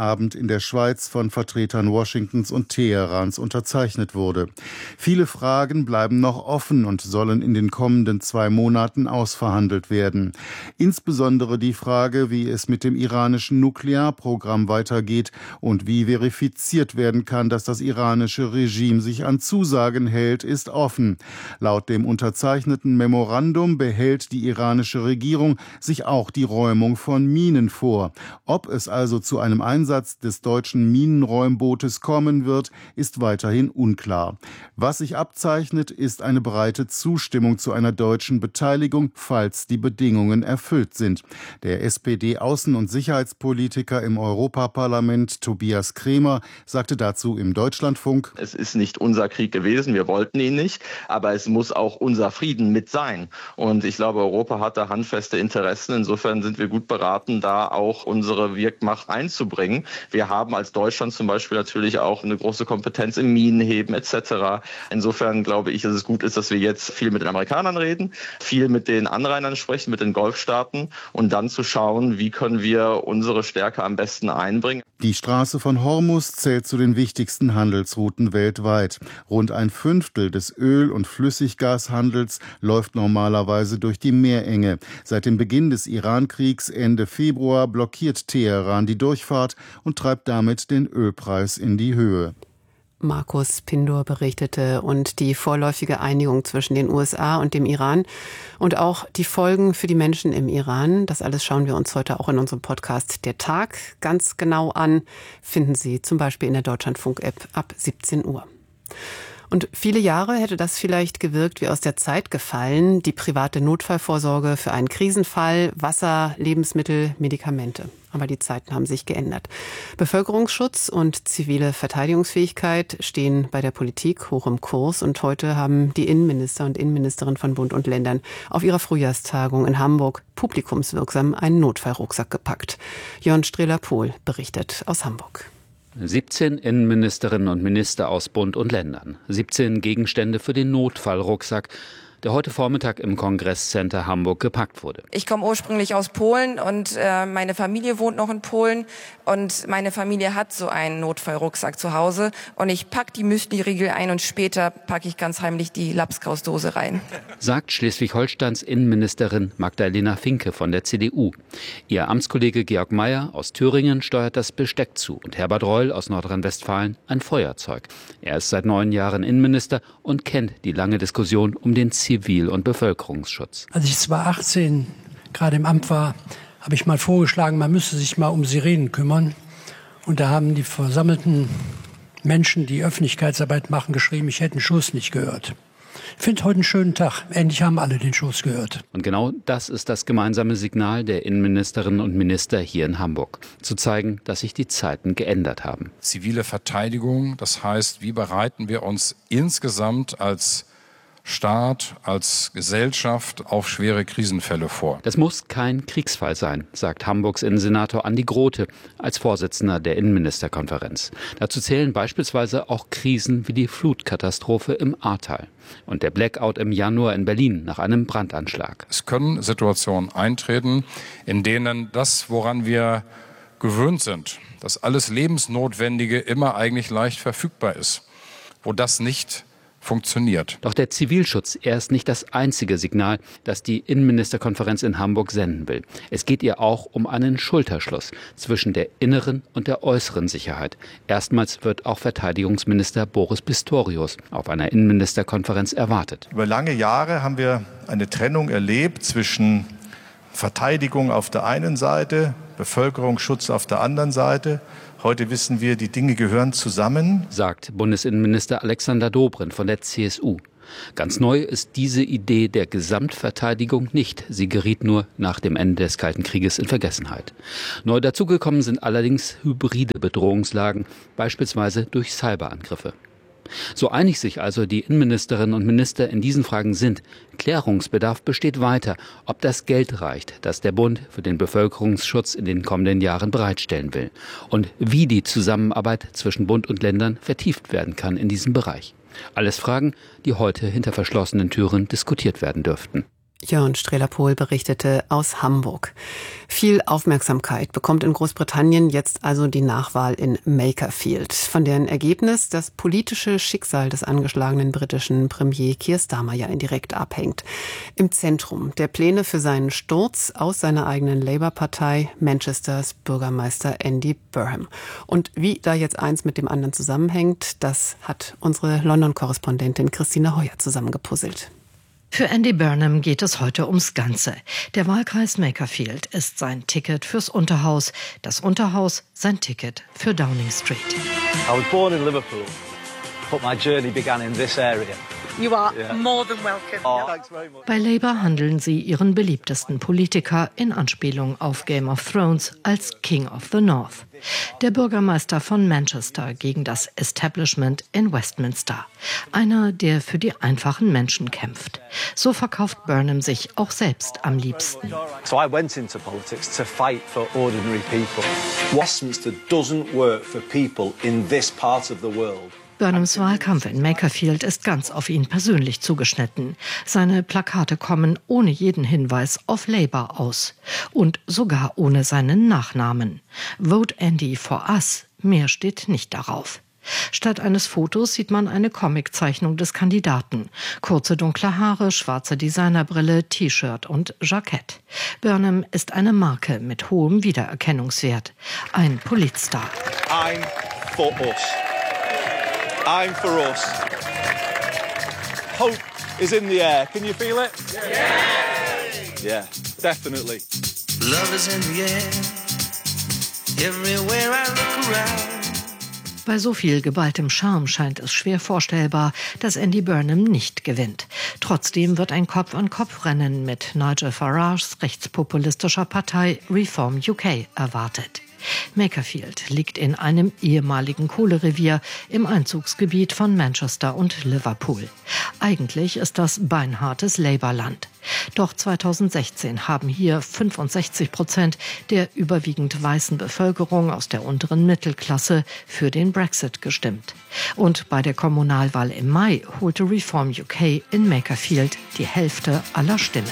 Abend in der Schweiz von Vertretern Washingtons und Teherans unterzeichnet wurde. Viele Fragen bleiben noch offen und sollen in den kommenden zwei Monaten ausverhandelt werden. Insbesondere die Frage, wie es mit dem iranischen Nuklearprogramm weitergeht und wie verifiziert werden kann, dass das iranische Regime sich an Zusagen hält, ist offen. Laut dem unterzeichneten Memorandum behält die iranische Regierung sich auch die Räumung von Minen vor. Ob es also zu einem Einsatz des deutschen Minenräumbootes kommen wird, ist weiterhin unklar. Was sich abzeichnet, ist eine breite Zustimmung zu einer deutschen Beteiligung, falls die Bedingungen erfüllt sind. Der S P D-Außen- und Sicherheitspolitiker im Europaparlament Tobias Kremer sagte dazu im Deutschlandfunk: Es ist nicht unser Krieg gewesen, wir wollten ihn nicht, aber es muss auch unser Frieden mit sein. Und ich glaube, Europa hat da handfeste Interessen. Insofern sind wir gut beraten, da auch unsere Wirkmacht einzubringen. Wir haben als Deutschland zum Beispiel natürlich auch eine große Kompetenz im Minenheben et cetera. Insofern glaube ich, dass es gut ist, dass wir jetzt viel mit den Amerikanern reden, viel mit den Anrainern sprechen, mit den Golfstaaten und dann zu schauen, wie können wir unsere Stärke am besten einbringen. Die Straße von Hormuz zählt zu den wichtigsten Handelsrouten weltweit. Rund ein Fünftel des Öl- und Flüssiggashandels läuft normalerweise durch die Meerenge. Seit dem Beginn des Iran-Kriegs Ende Februar blockiert Teheran die Durchfahrt und treibt damit den Ölpreis in die Höhe. Markus Pindor berichtete, und die vorläufige Einigung zwischen den U S A und dem Iran und auch die Folgen für die Menschen im Iran, das alles schauen wir uns heute auch in unserem Podcast Der Tag ganz genau an, finden Sie zum Beispiel in der Deutschlandfunk-App ab siebzehn Uhr. Und viele Jahre hätte das vielleicht gewirkt wie aus der Zeit gefallen, die private Notfallvorsorge für einen Krisenfall, Wasser, Lebensmittel, Medikamente. Aber die Zeiten haben sich geändert. Bevölkerungsschutz und zivile Verteidigungsfähigkeit stehen bei der Politik hoch im Kurs. Und heute haben die Innenminister und Innenministerin von Bund und Ländern auf ihrer Frühjahrstagung in Hamburg publikumswirksam einen Notfallrucksack gepackt. Jörn Strehler-Pohl berichtet aus Hamburg. siebzehn Innenministerinnen und Minister aus Bund und Ländern. siebzehn Gegenstände für den Notfallrucksack, der heute Vormittag im Kongresscenter Hamburg gepackt wurde. Ich komme ursprünglich aus Polen und äh, meine Familie wohnt noch in Polen und meine Familie hat so einen Notfallrucksack zu Hause und ich packe die Müsli-Riegel ein und später packe ich ganz heimlich die Lapskausdose rein. Sagt Schleswig-Holsteins Innenministerin Magdalena Finke von der C D U. Ihr Amtskollege Georg Mayer aus Thüringen steuert das Besteck zu und Herbert Reul aus Nordrhein-Westfalen ein Feuerzeug. Er ist seit neun Jahren Innenminister und kennt die lange Diskussion um den Zivil- und Bevölkerungsschutz. Als ich zweitausendachtzehn gerade im Amt war, habe ich mal vorgeschlagen, man müsse sich mal um Sirenen kümmern. Und da haben die versammelten Menschen, die Öffentlichkeitsarbeit machen, geschrieben, ich hätte den Schuss nicht gehört. Ich finde heute einen schönen Tag. Endlich haben alle den Schuss gehört. Und genau das ist das gemeinsame Signal der Innenministerinnen und Minister hier in Hamburg. Zu zeigen, dass sich die Zeiten geändert haben. Zivile Verteidigung, das heißt, wie bereiten wir uns insgesamt als Staat, als Gesellschaft auf schwere Krisenfälle vor. Das muss kein Kriegsfall sein, sagt Hamburgs Innensenator Andi Grote als Vorsitzender der Innenministerkonferenz. Dazu zählen beispielsweise auch Krisen wie die Flutkatastrophe im Ahrtal und der Blackout im Januar in Berlin nach einem Brandanschlag. Es können Situationen eintreten, in denen das, woran wir gewöhnt sind, dass alles Lebensnotwendige immer eigentlich leicht verfügbar ist, wo das nicht funktioniert. Doch der Zivilschutz, er ist nicht das einzige Signal, das die Innenministerkonferenz in Hamburg senden will. Es geht ihr auch um einen Schulterschluss zwischen der inneren und der äußeren Sicherheit. Erstmals wird auch Verteidigungsminister Boris Pistorius auf einer Innenministerkonferenz erwartet. Über lange Jahre haben wir eine Trennung erlebt zwischen Verteidigung auf der einen Seite, Bevölkerungsschutz auf der anderen Seite. Heute wissen wir, die Dinge gehören zusammen, sagt Bundesinnenminister Alexander Dobrindt von der C S U. Ganz neu ist diese Idee der Gesamtverteidigung nicht. Sie geriet nur nach dem Ende des Kalten Krieges in Vergessenheit. Neu dazugekommen sind allerdings hybride Bedrohungslagen, beispielsweise durch Cyberangriffe. So einig sich also die Innenministerinnen und Minister in diesen Fragen sind. Klärungsbedarf besteht weiter, ob das Geld reicht, das der Bund für den Bevölkerungsschutz in den kommenden Jahren bereitstellen will. Und wie die Zusammenarbeit zwischen Bund und Ländern vertieft werden kann in diesem Bereich. Alles Fragen, die heute hinter verschlossenen Türen diskutiert werden dürften. Jörn Strehler-Pohl berichtete aus Hamburg. Viel Aufmerksamkeit bekommt in Großbritannien jetzt also die Nachwahl in Makerfield, von deren Ergebnis das politische Schicksal des angeschlagenen britischen Premier Keir Starmer ja indirekt abhängt. Im Zentrum der Pläne für seinen Sturz aus seiner eigenen Labour-Partei Manchesters Bürgermeister Andy Burnham. Und wie da jetzt eins mit dem anderen zusammenhängt, das hat unsere London-Korrespondentin Christine Heuer zusammengepuzzelt. Für Andy Burnham geht es heute ums Ganze. Der Wahlkreis Makerfield ist sein Ticket fürs Unterhaus, das Unterhaus sein Ticket für Downing Street. I was born in Liverpool, but my journey began in this area. You are yeah. more than welcome. Oh, thanks very much. Bei Labour handeln sie ihren beliebtesten Politiker in Anspielung auf Game of Thrones als King of the North. Der Bürgermeister von Manchester gegen das Establishment in Westminster. Einer, der für die einfachen Menschen kämpft. So verkauft Burnham sich auch selbst am liebsten. So I went into politics to fight for ordinary people. Westminster doesn't work for people in this part of the world. Burnhams Wahlkampf in Makerfield ist ganz auf ihn persönlich zugeschnitten. Seine Plakate kommen ohne jeden Hinweis auf Labour aus. Und sogar ohne seinen Nachnamen. Vote Andy for Us, mehr steht nicht darauf. Statt eines Fotos sieht man eine Comiczeichnung des Kandidaten. Kurze dunkle Haare, schwarze Designerbrille, T-Shirt und Jackett. Burnham ist eine Marke mit hohem Wiedererkennungswert. Ein Politstar. I'm for us. I'm for us. Hope is in the air. Can you feel it? Yeah. Yeah, definitely. Love is in the air. Everywhere I look around. Bei so viel geballtem Charme scheint es schwer vorstellbar, dass Andy Burnham nicht gewinnt. Trotzdem wird ein Kopf-an-Kopf-Rennen mit Nigel Farages rechtspopulistischer Partei Reform U K erwartet. Makerfield liegt in einem ehemaligen Kohlerevier im Einzugsgebiet von Manchester und Liverpool. Eigentlich ist das beinhartes Labour-Land. Doch zweitausendsechzehn haben hier fünfundsechzig Prozent der überwiegend weißen Bevölkerung aus der unteren Mittelklasse für den Brexit gestimmt. Und bei der Kommunalwahl im Mai holte Reform U K in Makerfield die Hälfte aller Stimmen.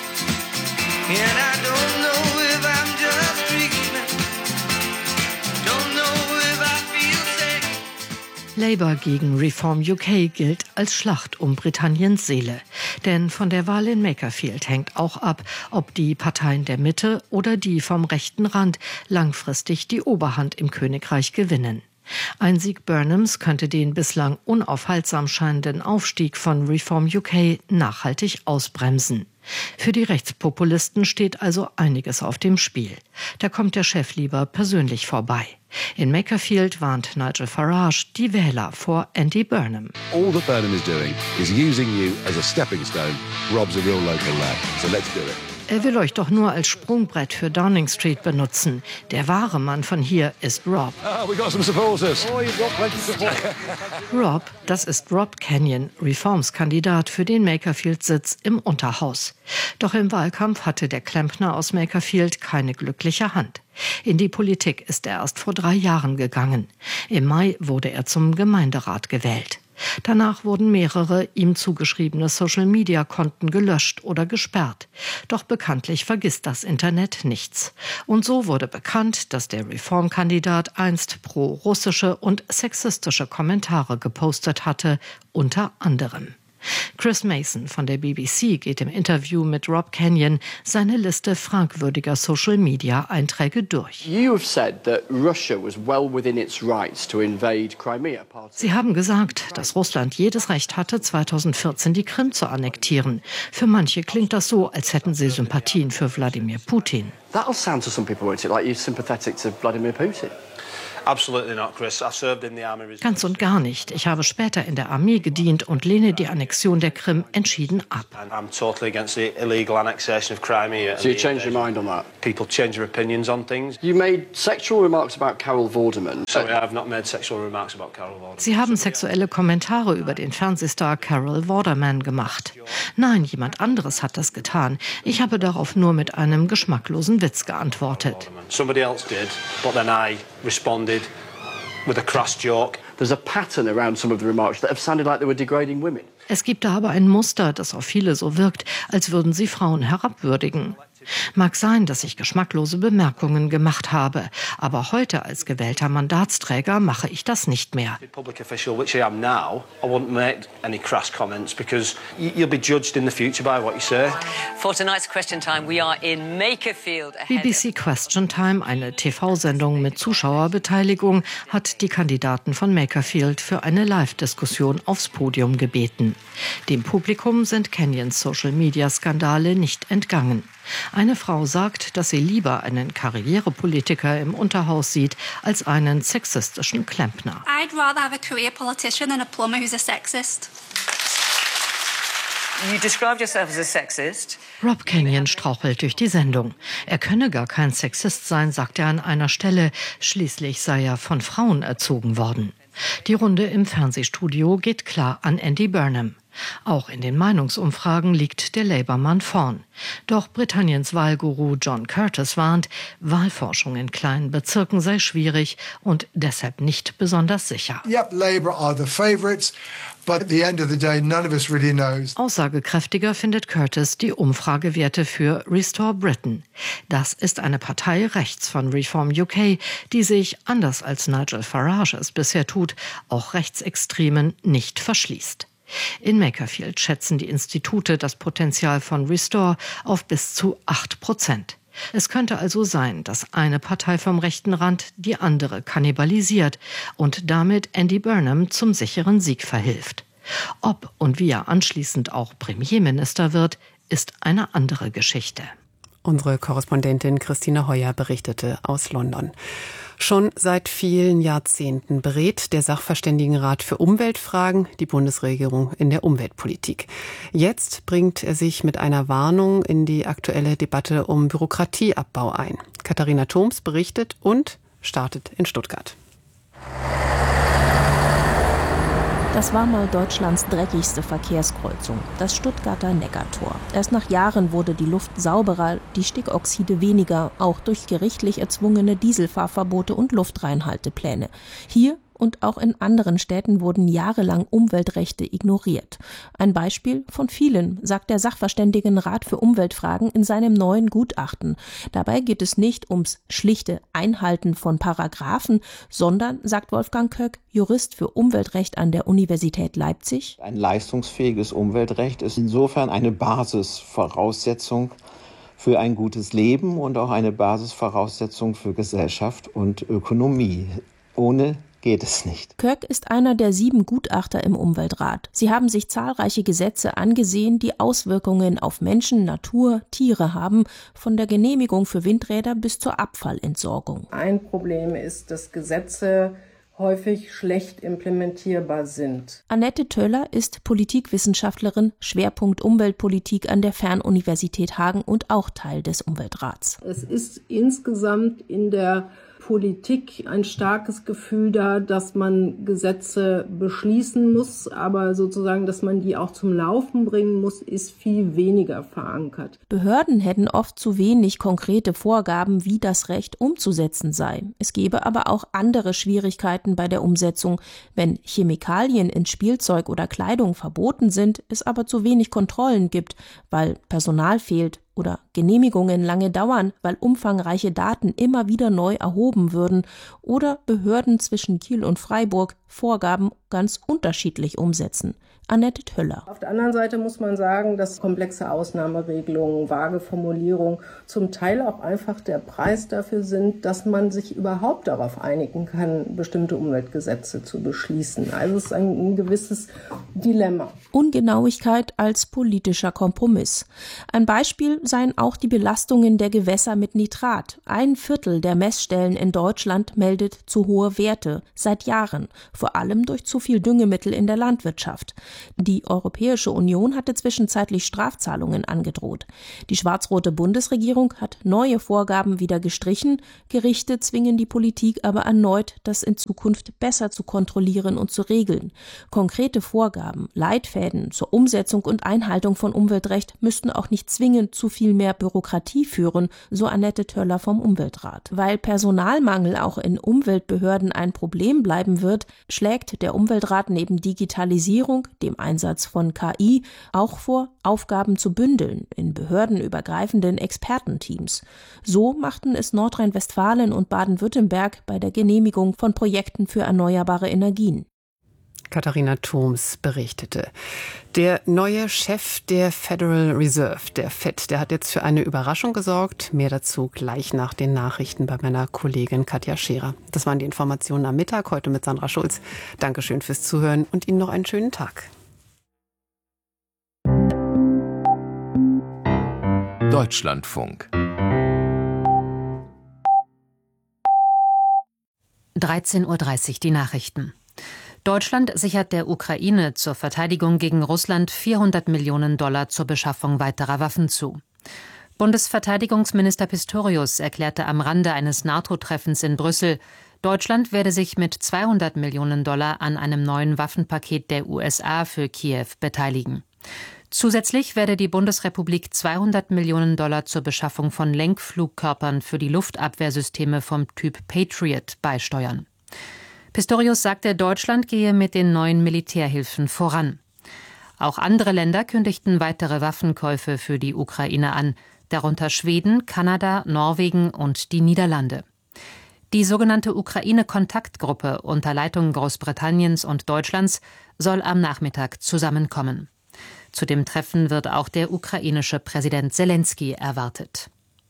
Labour gegen Reform U K gilt als Schlacht um Britanniens Seele. Denn von der Wahl in Makerfield hängt auch ab, ob die Parteien der Mitte oder die vom rechten Rand langfristig die Oberhand im Königreich gewinnen. Ein Sieg Burnhams könnte den bislang unaufhaltsam scheinenden Aufstieg von Reform U K nachhaltig ausbremsen. Für die Rechtspopulisten steht also einiges auf dem Spiel. Da kommt der Chef lieber persönlich vorbei. In Makerfield warnt Nigel Farage die Wähler vor Andy Burnham. All that Burnham is doing is using you as a stepping stone. Rob's a real local lad, so let's do it. Er will euch doch nur als Sprungbrett für Downing Street benutzen. Der wahre Mann von hier ist Rob. Oh, we got some supporters. Oh, you've got plenty of support. Rob, das ist Rob Kenyon, Reforms-Kandidat für den Makerfield-Sitz im Unterhaus. Doch im Wahlkampf hatte der Klempner aus Makerfield keine glückliche Hand. In die Politik ist er erst vor drei Jahren gegangen. Im Mai wurde er zum Gemeinderat gewählt. Danach wurden mehrere ihm zugeschriebene Social-Media-Konten gelöscht oder gesperrt. Doch bekanntlich vergisst das Internet nichts. Und so wurde bekannt, dass der Reformkandidat einst pro-russische und sexistische Kommentare gepostet hatte, unter anderem. Chris Mason von der B B C geht im Interview mit Rob Kenyon seine Liste fragwürdiger Social-Media-Einträge durch. Sie haben gesagt, dass Russland jedes Recht hatte, zweitausendvierzehn die Krim zu annektieren. Für manche klingt das so, als hätten sie Sympathien für Wladimir Putin. That'll sound to some people, won't it? Like you're sympathetic to Vladimir Putin. Ganz und gar nicht. Ich habe später in der Armee gedient und lehne die Annexion der Krim entschieden ab. So you changed your mind on that? People change their opinions on things. You made sexual remarks about Carol Vorderman. Sorry, I've not made sexual remarks about Carol Vorderman. Sie haben sexuelle Kommentare über den Fernsehstar Carol Vorderman gemacht. Nein, jemand anderes hat das getan. Ich habe darauf nur mit einem geschmacklosen Witz geantwortet. Somebody else did, but then I responded with a crass joke. There's a pattern around some of the remarks that have sounded like they were degrading women. Es gibt da aber ein Muster, das auf viele so wirkt, als würden sie Frauen herabwürdigen. Mag sein, dass ich geschmacklose Bemerkungen gemacht habe, aber heute als gewählter Mandatsträger mache ich das nicht mehr. B B C Question Time, eine T V-Sendung mit Zuschauerbeteiligung, hat die Kandidaten von Makerfield für eine Live-Diskussion aufs Podium gebeten. Dem Publikum sind Kenyans Social-Media-Skandale nicht entgangen. Eine Frau sagt, dass sie lieber einen Karrierepolitiker im Unterhaus sieht, als einen sexistischen Klempner. I'd rather have a career politician than a plumber who's a sexist. You described yourself as a sexist. Rob Kenyon strauchelt durch die Sendung. Er könne gar kein Sexist sein, sagt er an einer Stelle. Schließlich sei er von Frauen erzogen worden. Die Runde im Fernsehstudio geht klar an Andy Burnham. Auch in den Meinungsumfragen liegt der Labour-Mann vorn. Doch Britanniens Wahlguru John Curtis warnt, Wahlforschung in kleinen Bezirken sei schwierig und deshalb nicht besonders sicher. Yep, Labour are the favourites, but at the end of the day, none of us really knows. Aussagekräftiger findet Curtis die Umfragewerte für Restore Britain. Das ist eine Partei rechts von Reform U K, die sich, anders als Nigel Farage es bisher tut, auch Rechtsextremen nicht verschließt. In Makerfield schätzen die Institute das Potenzial von Restore auf bis zu acht Prozent. Es könnte also sein, dass eine Partei vom rechten Rand die andere kannibalisiert und damit Andy Burnham zum sicheren Sieg verhilft. Ob und wie er anschließend auch Premierminister wird, ist eine andere Geschichte. Unsere Korrespondentin Christine Heuer berichtete aus London. Schon seit vielen Jahrzehnten berät der Sachverständigenrat für Umweltfragen die Bundesregierung in der Umweltpolitik. Jetzt bringt er sich mit einer Warnung in die aktuelle Debatte um Bürokratieabbau ein. Katharina Thoms berichtet und startet in Stuttgart. Das war mal Deutschlands dreckigste Verkehrskreuzung, das Stuttgarter Neckartor. Erst nach Jahren wurde die Luft sauberer, die Stickoxide weniger, auch durch gerichtlich erzwungene Dieselfahrverbote und Luftreinhaltepläne. Hier und auch in anderen Städten wurden jahrelang Umweltrechte ignoriert. Ein Beispiel von vielen, sagt der Sachverständigenrat für Umweltfragen in seinem neuen Gutachten. Dabei geht es nicht ums schlichte Einhalten von Paragraphen, sondern, sagt Wolfgang Köck, Jurist für Umweltrecht an der Universität Leipzig: Ein leistungsfähiges Umweltrecht ist insofern eine Basisvoraussetzung für ein gutes Leben und auch eine Basisvoraussetzung für Gesellschaft und Ökonomie. Ohne geht es nicht. Köck ist einer der sieben Gutachter im Umweltrat. Sie haben sich zahlreiche Gesetze angesehen, die Auswirkungen auf Menschen, Natur, Tiere haben, von der Genehmigung für Windräder bis zur Abfallentsorgung. Ein Problem ist, dass Gesetze häufig schlecht implementierbar sind. Annette Töller ist Politikwissenschaftlerin, Schwerpunkt Umweltpolitik an der Fernuniversität Hagen und auch Teil des Umweltrats. Es ist insgesamt in der Politik ein starkes Gefühl da, dass man Gesetze beschließen muss, aber sozusagen, dass man die auch zum Laufen bringen muss, ist viel weniger verankert. Behörden hätten oft zu wenig konkrete Vorgaben, wie das Recht umzusetzen sei. Es gäbe aber auch andere Schwierigkeiten bei der Umsetzung. Wenn Chemikalien in Spielzeug oder Kleidung verboten sind, es aber zu wenig Kontrollen gibt, weil Personal fehlt, oder Genehmigungen lange dauern, weil umfangreiche Daten immer wieder neu erhoben würden, oder Behörden zwischen Kiel und Freiburg Vorgaben ganz unterschiedlich umsetzen. Annette Töller. Auf der anderen Seite muss man sagen, dass komplexe Ausnahmeregelungen, vage Formulierungen zum Teil auch einfach der Preis dafür sind, dass man sich überhaupt darauf einigen kann, bestimmte Umweltgesetze zu beschließen. Also es ist ein, ein gewisses Dilemma. Ungenauigkeit als politischer Kompromiss. Ein Beispiel seien auch die Belastungen der Gewässer mit Nitrat. Ein Viertel der Messstellen in Deutschland meldet zu hohe Werte, seit Jahren, vor allem durch zu viel Düngemittel in der Landwirtschaft. Die Europäische Union hatte zwischenzeitlich Strafzahlungen angedroht. Die schwarz-rote Bundesregierung hat neue Vorgaben wieder gestrichen. Gerichte zwingen die Politik aber erneut, das in Zukunft besser zu kontrollieren und zu regeln. Konkrete Vorgaben, Leitfäden zur Umsetzung und Einhaltung von Umweltrecht müssten auch nicht zwingend zu viel mehr Bürokratie führen, so Annette Töller vom Umweltrat. Weil Personalmangel auch in Umweltbehörden ein Problem bleiben wird, schlägt der Umweltrat neben Digitalisierung, dem Einsatz von K I, auch vor, Aufgaben zu bündeln in behördenübergreifenden Expertenteams. So machten es Nordrhein-Westfalen und Baden-Württemberg bei der Genehmigung von Projekten für erneuerbare Energien. Katharina Thoms berichtete. Der neue Chef der Federal Reserve, der Fed, der hat jetzt für eine Überraschung gesorgt. Mehr dazu gleich nach den Nachrichten bei meiner Kollegin Katja Scherer. Das waren die Informationen am Mittag, heute mit Sandra Schulz. Dankeschön fürs Zuhören und Ihnen noch einen schönen Tag. Deutschlandfunk. dreizehn Uhr dreißig, die Nachrichten. Deutschland sichert der Ukraine zur Verteidigung gegen Russland vierhundert Millionen Dollar zur Beschaffung weiterer Waffen zu. Bundesverteidigungsminister Pistorius erklärte am Rande eines NATO-Treffens in Brüssel, Deutschland werde sich mit zweihundert Millionen Dollar an einem neuen Waffenpaket der U S A für Kiew beteiligen. Zusätzlich werde die Bundesrepublik zweihundert Millionen Dollar zur Beschaffung von Lenkflugkörpern für die Luftabwehrsysteme vom Typ Patriot beisteuern. Pistorius sagte, Deutschland gehe mit den neuen Militärhilfen voran. Auch andere Länder kündigten weitere Waffenkäufe für die Ukraine an, darunter Schweden, Kanada, Norwegen und die Niederlande. Die sogenannte Ukraine-Kontaktgruppe unter Leitung Großbritanniens und Deutschlands soll am Nachmittag zusammenkommen. Zu dem Treffen wird auch der ukrainische Präsident Selenskyj erwartet.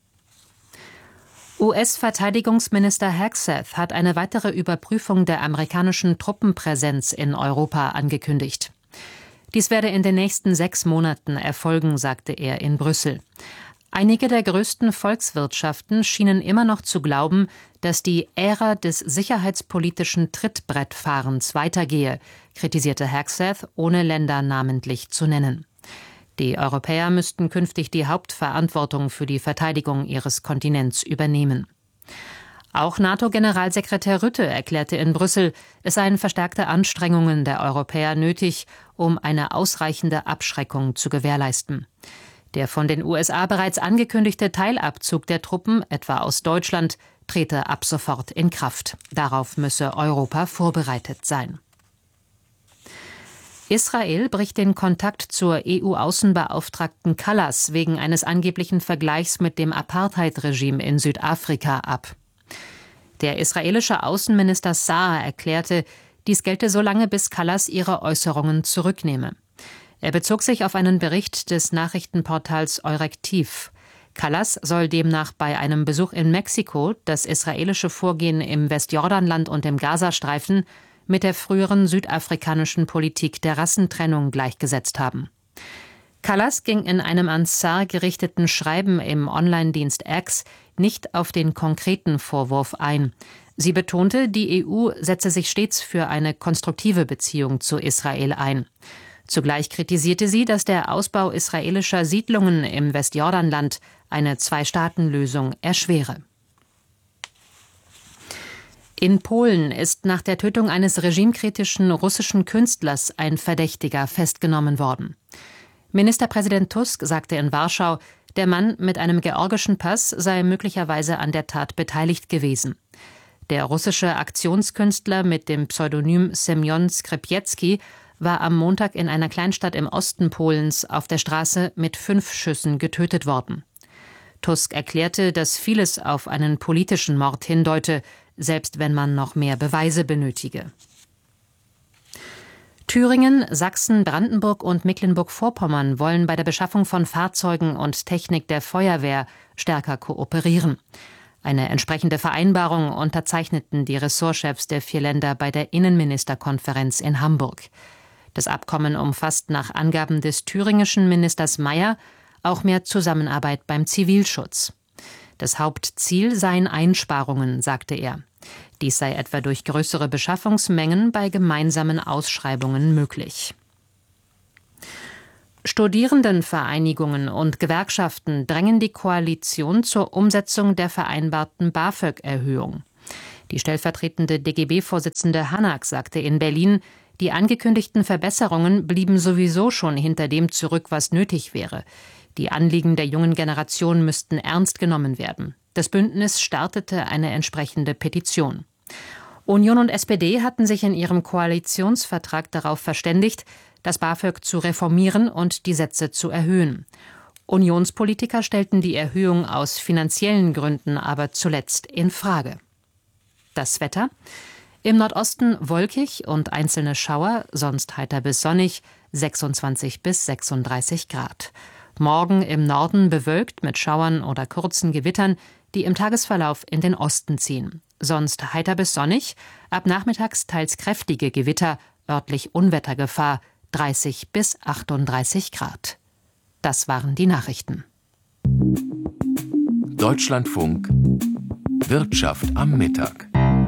U S-Verteidigungsminister Hegseth hat eine weitere Überprüfung der amerikanischen Truppenpräsenz in Europa angekündigt. Dies werde in den nächsten sechs Monaten erfolgen, sagte er in Brüssel. Einige der größten Volkswirtschaften schienen immer noch zu glauben, dass die Ära des sicherheitspolitischen Trittbrettfahrens weitergehe, kritisierte Hegseth, ohne Länder namentlich zu nennen. Die Europäer müssten künftig die Hauptverantwortung für die Verteidigung ihres Kontinents übernehmen. Auch NATO-Generalsekretär Rutte erklärte in Brüssel, es seien verstärkte Anstrengungen der Europäer nötig, um eine ausreichende Abschreckung zu gewährleisten. Der von den U S A bereits angekündigte Teilabzug der Truppen, etwa aus Deutschland, trete ab sofort in Kraft. Darauf müsse Europa vorbereitet sein. Israel bricht den Kontakt zur E U-Außenbeauftragten Kallas wegen eines angeblichen Vergleichs mit dem Apartheid-Regime in Südafrika ab. Der israelische Außenminister Saar erklärte, dies gelte so lange, bis Kallas ihre Äußerungen zurücknehme. Er bezog sich auf einen Bericht des Nachrichtenportals Eurektiv. Kallas soll demnach bei einem Besuch in Mexiko das israelische Vorgehen im Westjordanland und im Gazastreifen mit der früheren südafrikanischen Politik der Rassentrennung gleichgesetzt haben. Kallas ging in einem an Saar gerichteten Schreiben im Online-Dienst X nicht auf den konkreten Vorwurf ein. Sie betonte, die E U setze sich stets für eine konstruktive Beziehung zu Israel ein. Zugleich kritisierte sie, dass der Ausbau israelischer Siedlungen im Westjordanland eine Zwei-Staaten-Lösung erschwere. In Polen ist nach der Tötung eines regimekritischen russischen Künstlers ein Verdächtiger festgenommen worden. Ministerpräsident Tusk sagte in Warschau, der Mann mit einem georgischen Pass sei möglicherweise an der Tat beteiligt gewesen. Der russische Aktionskünstler mit dem Pseudonym Semjon Skripecki war am Montag in einer Kleinstadt im Osten Polens auf der Straße mit fünf Schüssen getötet worden. Tusk erklärte, dass vieles auf einen politischen Mord hindeute, selbst wenn man noch mehr Beweise benötige. Thüringen, Sachsen, Brandenburg und Mecklenburg-Vorpommern wollen bei der Beschaffung von Fahrzeugen und Technik der Feuerwehr stärker kooperieren. Eine entsprechende Vereinbarung unterzeichneten die Ressortchefs der vier Länder bei der Innenministerkonferenz in Hamburg. Das Abkommen umfasst nach Angaben des thüringischen Ministers Mayer auch mehr Zusammenarbeit beim Zivilschutz. Das Hauptziel seien Einsparungen, sagte er. Dies sei etwa durch größere Beschaffungsmengen bei gemeinsamen Ausschreibungen möglich. Studierendenvereinigungen und Gewerkschaften drängen die Koalition zur Umsetzung der vereinbarten BAföG-Erhöhung. Die stellvertretende D G B-Vorsitzende Hanak sagte in Berlin, die angekündigten Verbesserungen blieben sowieso schon hinter dem zurück, was nötig wäre. Die Anliegen der jungen Generation müssten ernst genommen werden. Das Bündnis startete eine entsprechende Petition. Union und S P D hatten sich in ihrem Koalitionsvertrag darauf verständigt, das BAföG zu reformieren und die Sätze zu erhöhen. Unionspolitiker stellten die Erhöhung aus finanziellen Gründen aber zuletzt in Frage. Das Wetter: Im Nordosten wolkig und einzelne Schauer, sonst heiter bis sonnig, sechsundzwanzig bis sechsunddreißig Grad. Morgen im Norden bewölkt mit Schauern oder kurzen Gewittern, die im Tagesverlauf in den Osten ziehen. Sonst heiter bis sonnig, ab nachmittags teils kräftige Gewitter, örtlich Unwettergefahr, dreißig bis achtunddreißig Grad. Das waren die Nachrichten. Deutschlandfunk Wirtschaft am Mittag.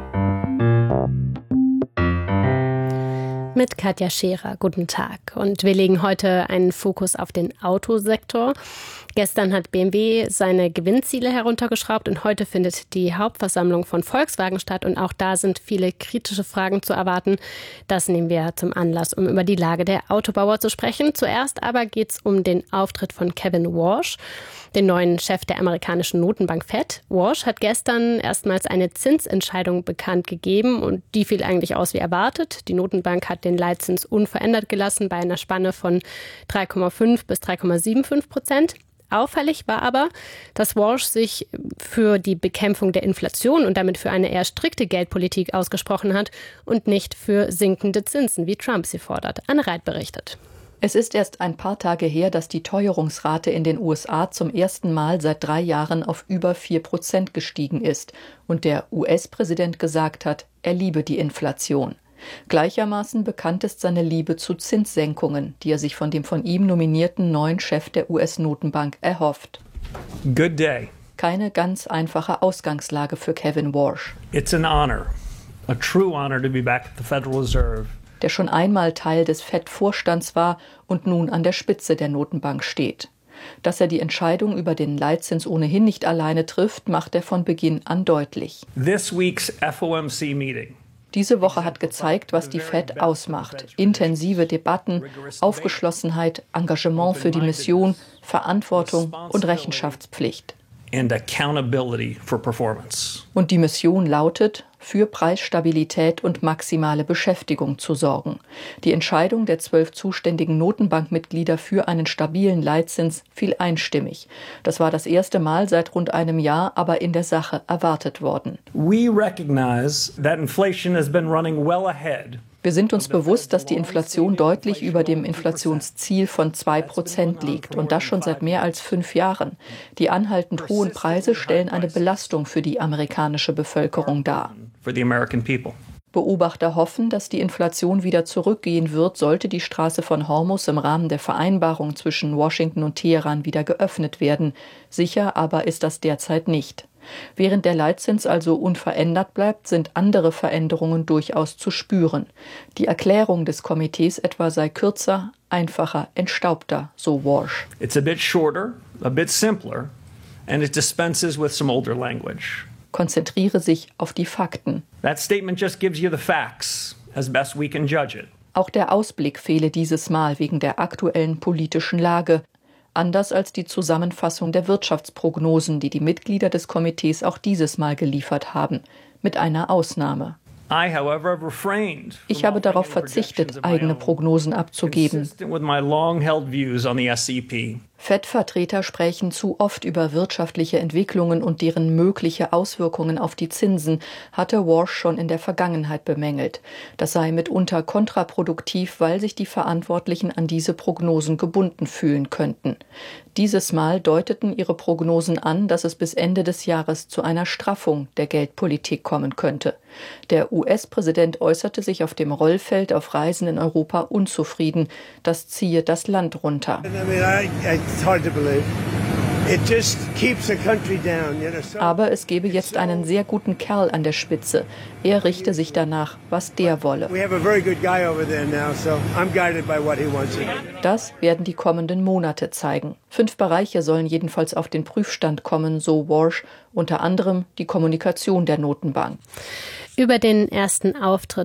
Mit Katja Scherer, guten Tag. Und wir legen heute einen Fokus auf den Autosektor. Gestern hat B M W seine Gewinnziele heruntergeschraubt und heute findet die Hauptversammlung von Volkswagen statt. Und auch da sind viele kritische Fragen zu erwarten. Das nehmen wir zum Anlass, um über die Lage der Autobauer zu sprechen. Zuerst aber geht es um den Auftritt von Kevin Warsh, den neuen Chef der amerikanischen Notenbank Fed. Warsh hat gestern erstmals eine Zinsentscheidung bekannt gegeben und die fiel eigentlich aus wie erwartet. Die Notenbank hat den Leitzins unverändert gelassen bei einer Spanne von drei Komma fünf bis drei Komma fünfundsiebzig Prozent. Auffällig war aber, dass Warsh sich für die Bekämpfung der Inflation und damit für eine eher strikte Geldpolitik ausgesprochen hat und nicht für sinkende Zinsen, wie Trump sie fordert. Anne Reit berichtet. Es ist erst ein paar Tage her, dass die Teuerungsrate in den U S A zum ersten Mal seit drei Jahren auf über vier Prozent gestiegen ist und der U S-Präsident gesagt hat, er liebe die Inflation. Gleichermaßen bekannt ist seine Liebe zu Zinssenkungen, die er sich von dem von ihm nominierten neuen Chef der U S-Notenbank erhofft. Good day. Keine ganz einfache Ausgangslage für Kevin Warsh. It's an honor, a true honor to be back at the Federal Reserve. Der schon einmal Teil des Fed-Vorstands war und nun an der Spitze der Notenbank steht. Dass er die Entscheidung über den Leitzins ohnehin nicht alleine trifft, macht er von Beginn an deutlich. This week's F O M C meeting. Diese Woche hat gezeigt, was die Fed ausmacht. Intensive Debatten, Aufgeschlossenheit, Engagement für die Mission, Verantwortung und Rechenschaftspflicht. And accountability for performance. Und die Mission lautet, für Preisstabilität und maximale Beschäftigung zu sorgen. Die Entscheidung der zwölf zuständigen Notenbankmitglieder für einen stabilen Leitzins fiel einstimmig. Das war das erste Mal seit rund einem Jahr, aber in der Sache erwartet worden. We recognize that inflation has been running well ahead. Wir sind uns bewusst, dass die Inflation deutlich über dem Inflationsziel von zwei Prozent liegt und das schon seit mehr als fünf Jahren. Die anhaltend hohen Preise stellen eine Belastung für die amerikanische Bevölkerung dar. Beobachter hoffen, dass die Inflation wieder zurückgehen wird, sollte die Straße von Hormuz im Rahmen der Vereinbarung zwischen Washington und Teheran wieder geöffnet werden. Sicher aber ist das derzeit nicht. Während der Leitzins also unverändert bleibt, sind andere Veränderungen durchaus zu spüren. Die Erklärung des Komitees etwa sei kürzer, einfacher, entstaubter, so Warsh. It's a bit shorter, a bit simpler, and it dispenses with some older language. Konzentriere sich auf die Fakten. That statement just gives you the facts, as best we can judge it. Auch der Ausblick fehle dieses Mal wegen der aktuellen politischen Lage. Anders als die Zusammenfassung der Wirtschaftsprognosen, die die Mitglieder des Komitees auch dieses Mal geliefert haben, mit einer Ausnahme. Ich habe darauf verzichtet, eigene Prognosen abzugeben. Fed-Vertreter sprechen zu oft über wirtschaftliche Entwicklungen und deren mögliche Auswirkungen auf die Zinsen, hatte Warsh schon in der Vergangenheit bemängelt. Das sei mitunter kontraproduktiv, weil sich die Verantwortlichen an diese Prognosen gebunden fühlen könnten. Dieses Mal deuteten ihre Prognosen an, dass es bis Ende des Jahres zu einer Straffung der Geldpolitik kommen könnte. Der U S-Präsident äußerte sich auf dem Rollfeld auf Reisen in Europa unzufrieden. Das ziehe das Land runter. Aber es gebe jetzt einen sehr guten Kerl an der Spitze. Er richte sich danach, was der wolle. Das werden die kommenden Monate zeigen. Fünf Bereiche sollen jedenfalls auf den Prüfstand kommen, so Warsh, unter anderem die Kommunikation der Notenbank. Über den ersten Auftritt